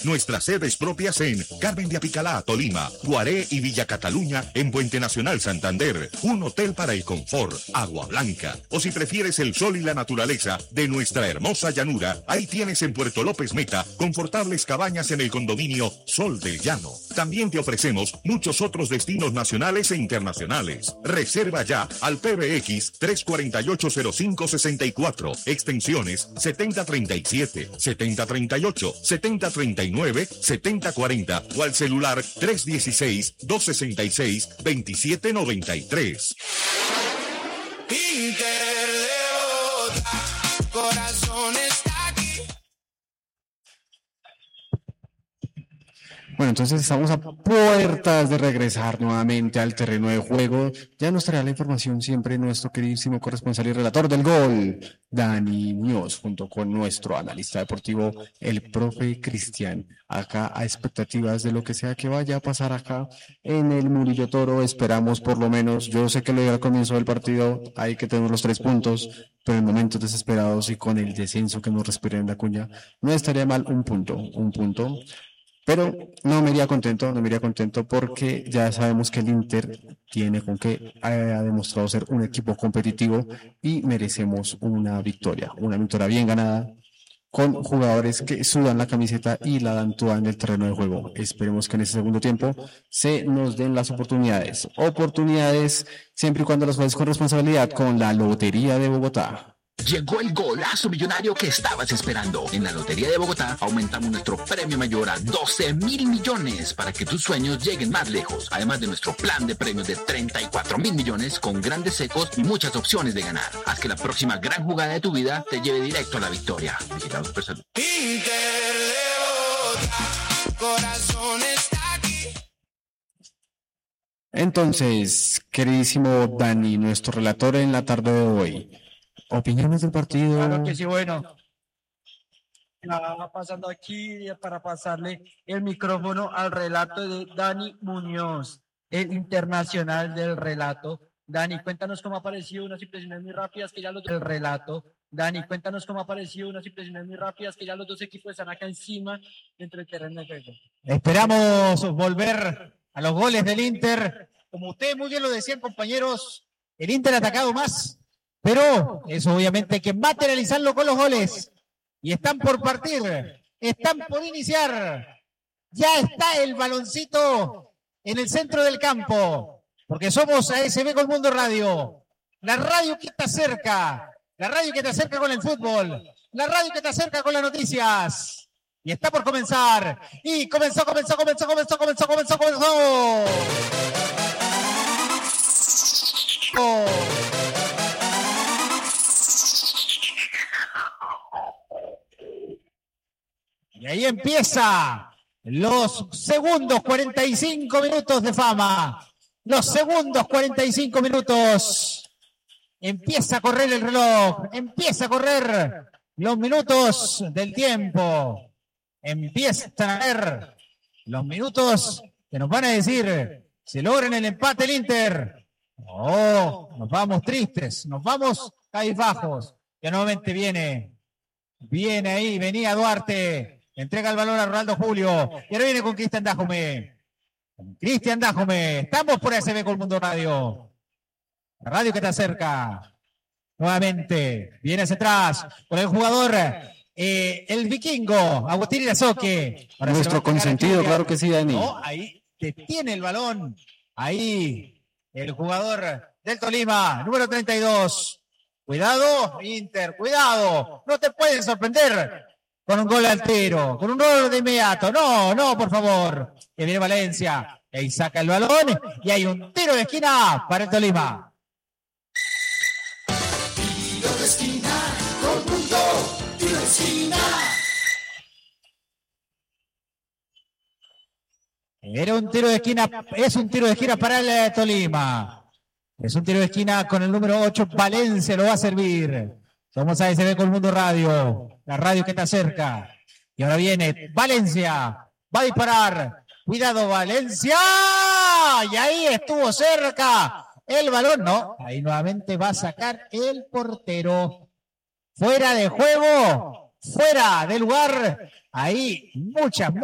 Nuestras sedes propias en Carmen de Apicalá, Tolima, Guaré y Villa Cataluña en Puente Nacional, Santander. Un hotel para el confort, Agua Blanca. O si prefieres el sol y la naturaleza de nuestra hermosa llanura, ahí tienes en Puerto López Meta confortables cabañas en el condominio Sol del Llano. También te ofrecemos muchos otros destinos nacionales e internacionales. Reserva ya al PBX 348-0564, extensiones 7037, 7038, 7039, 7040 o al celular 316-266-2793. Inter de Bogotá, corazón está aquí. Bueno, entonces estamos a puertas de regresar nuevamente al terreno de juego. Ya nos traerá la información siempre nuestro queridísimo corresponsal y relator del gol, Dani Muñoz, junto con nuestro analista deportivo, el profe Cristian. Acá a expectativas de lo que sea que vaya a pasar acá en el Murillo Toro. Esperamos por lo menos, yo sé que lo dije al comienzo del partido, hay que tener los 3 puntos, pero en momentos desesperados y con el descenso que nos respira en la cuña, no estaría mal un punto. Pero no me iría contento porque ya sabemos que el Inter tiene con que ha demostrado ser un equipo competitivo y merecemos una victoria bien ganada, con jugadores que sudan la camiseta y la dan toda en el terreno de juego. Esperemos que en ese segundo tiempo se nos den las oportunidades siempre y cuando las juegues con responsabilidad con la Lotería de Bogotá. Llegó el golazo millonario que estabas esperando. En la Lotería de Bogotá aumentamos nuestro premio mayor a 12.000 millones para que tus sueños lleguen más lejos. Además de nuestro plan de premios de 34.000 millones con grandes secos y muchas opciones de ganar. Haz que la próxima gran jugada de tu vida te lleve directo a la victoria. Vigilados por salud. Inter de Bogotá, corazón está aquí. Entonces, queridísimo Dani, nuestro relator en la tarde de hoy, opiniones del partido. Claro que sí, bueno. Va pasando aquí para pasarle el micrófono al relato de Dani Muñoz, el internacional del relato. Dani, cuéntanos cómo ha aparecido unas impresiones muy rápidas que ya los dos... El relato. Dani, cuéntanos cómo ha aparecido unas impresiones muy rápidas que ya los dos equipos están acá encima dentro del terreno de juego. Esperamos volver a los goles del Inter. Como ustedes muy bien lo decían, compañeros, el Inter ha atacado más, pero eso obviamente hay que materializarlo con los goles. Y están por partir, están por iniciar. Ya está el baloncito en el centro del campo, porque somos ASB Colmundo Radio, la radio que te acerca, la radio que te acerca con el fútbol, la radio que te acerca con las noticias. Y está por comenzar. Y comenzó. Y ahí empieza los segundos 45 minutos de fama. Los segundos 45 minutos. Empieza a correr el reloj. Empieza a correr los minutos del tiempo. Empiezan a ver los minutos que nos van a decir si logran el empate el Inter. Oh, nos vamos tristes, nos vamos cabizbajos. Que nuevamente venía Duarte. Entrega el balón a Ronaldo Julio. Y ahora viene con Cristian Dájome. Estamos por ASB Colmundo Radio. La radio que te acerca. Nuevamente. Viene hacia atrás. Con el jugador, el vikingo, Agustín Irazoque. Nuestro consentido, claro que sí, Dani. No, ahí detiene el balón. Ahí, el jugador del Tolima, número 32. Cuidado, Inter, cuidado. No te puedes sorprender con un gol al tiro, con un gol de inmediato. No, por favor. Que viene Valencia. Ahí saca el balón y hay un tiro de esquina para el Tolima. Tiro de esquina, Colmundo, tiro de esquina. Era un tiro de esquina, es un tiro de esquina para el Tolima. Es un tiro de esquina con el número 8, Valencia lo va a servir. Somos ASB Colmundo Radio, la radio que te acerca. Y ahora viene Valencia, va a disparar. Cuidado Valencia, y ahí estuvo cerca. El balón, no, ahí nuevamente va a sacar el portero. Fuera de juego, fuera de lugar. Ahí muchas